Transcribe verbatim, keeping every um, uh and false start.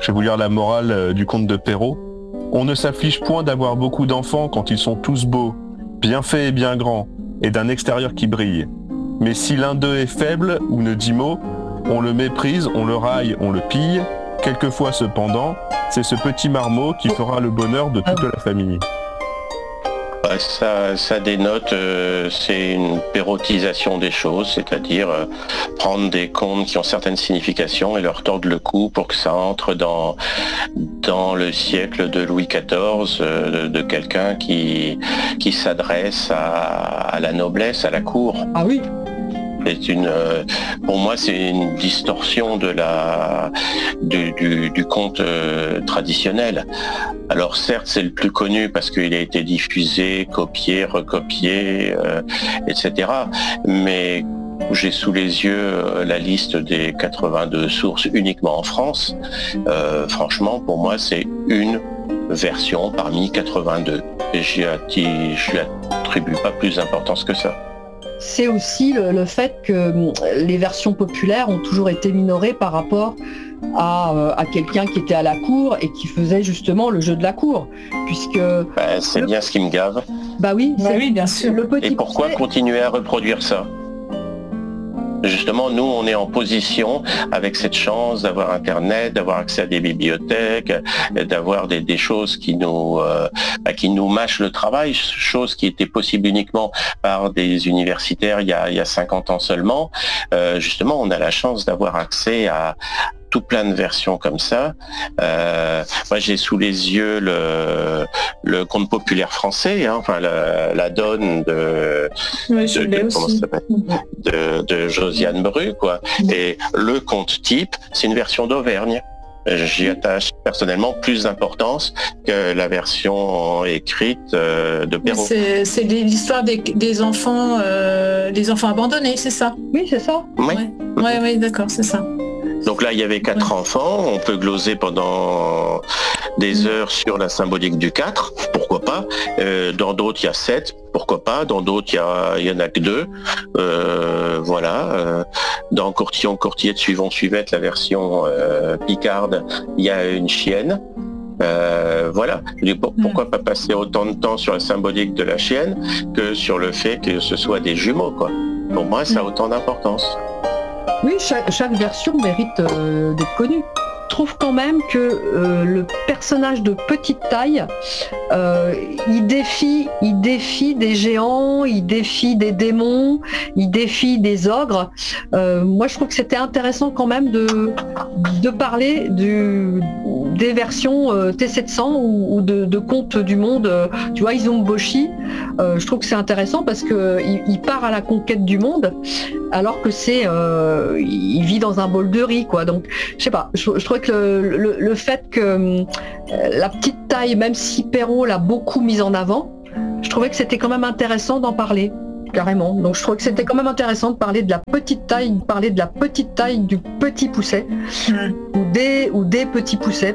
Je vais vous lire la morale euh, du conte de Perrault. On ne s'afflige point d'avoir beaucoup d'enfants quand ils sont tous beaux, bien faits et bien grands, et d'un extérieur qui brille. Mais si l'un d'eux est faible ou ne dit mot, on le méprise, on le raille, on le pille. Quelquefois cependant, c'est ce petit marmot qui fera le bonheur de toute la famille. Ça, ça dénote, euh, c'est une pérotisation des choses, c'est-à-dire euh, prendre des contes qui ont certaines significations et leur tordre le cou pour que ça entre dans, dans le siècle de Louis quatorze, euh, de, de quelqu'un qui, qui s'adresse à, à la noblesse, à la cour. Ah oui. C'est une, euh, pour moi, c'est une distorsion de la, du, du, du conte euh, traditionnel. Alors certes, c'est le plus connu parce qu'il a été diffusé, copié, recopié, euh, et cetera. Mais j'ai sous les yeux euh, la liste des quatre-vingt-deux sources uniquement en France. Euh, franchement, pour moi, c'est une version parmi quatre-vingt-deux. Et je lui attribue pas plus d'importance que ça. C'est aussi le, le fait que les versions populaires ont toujours été minorées par rapport à, euh, à quelqu'un qui était à la cour et qui faisait justement le jeu de la cour, puisque... Ben, c'est le... bien ce qui me gave. Bah oui, bah oui bien sûr. Le petit et pourquoi poussé... continuer à reproduire ça ? Justement, nous, on est en position, avec cette chance d'avoir Internet, d'avoir accès à des bibliothèques, d'avoir des, des choses qui nous, euh, bah, qui nous mâchent le travail, chose qui était possible uniquement par des universitaires il y a, il y a cinquante ans seulement. Euh, justement, on a la chance d'avoir accès à tout plein de versions comme ça. Euh, moi, j'ai sous les yeux le, le conte populaire français, hein, enfin la, la donne de, oui, je de, l'ai de, aussi. de, de Josiane Bru, quoi. Et le conte type, c'est une version d'Auvergne. J'y attache personnellement plus d'importance que la version écrite euh, de Perrault. C'est, c'est l'histoire des, des enfants, euh, des enfants abandonnés, c'est ça ? Oui, c'est ça. Oui, ouais. Ouais, ouais, d'accord, c'est ça. Donc là, il y avait quatre ouais. enfants. On peut gloser pendant des mmh. heures sur la symbolique du quatre, pourquoi pas. Euh, dans d'autres, il y a sept, pourquoi pas. Dans d'autres, il y, a, il y en a que deux. Euh, voilà. Euh, dans Courtillon, Courtillette, Suivant, Suivette, la version euh, picarde, il y a une chienne. Euh, voilà. Je dis, pourquoi mmh. pas passer autant de temps sur la symbolique de la chienne que sur le fait que ce soit des jumeaux, quoi. Pour moi, ça a autant d'importance. Oui, chaque, chaque version mérite euh, d'être connue. Je trouve quand même que euh, le personnage de petite taille, euh, il défie, il défie des géants, il défie des démons, il défie des ogres. Euh, moi, je trouve que c'était intéressant quand même de, de parler du, des versions euh, T sept cents ou, ou de, de Contes du Monde. Euh, tu vois, Izumboshi, euh, je trouve que c'est intéressant parce qu'il il part à la conquête du monde alors que c'est, euh, il vit dans un bol de riz, quoi. Donc, je sais pas, je, je trouvais que le, le, le fait que euh, la petite taille, même si Perrault l'a beaucoup mise en avant, je trouvais que c'était quand même intéressant d'en parler, carrément. Donc, je trouvais que c'était quand même intéressant de parler de la petite taille, de parler de la petite taille du petit pousset, mmh. ou des ou des petits poussets.